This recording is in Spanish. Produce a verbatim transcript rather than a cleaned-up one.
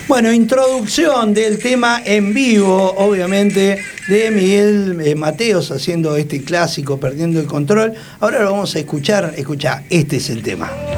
Bueno, introducción del tema en vivo, obviamente, de Miguel eh, Mateos haciendo este clásico, Perdiendo el Control. Ahora lo vamos a escuchar. Escuchá, este es el tema.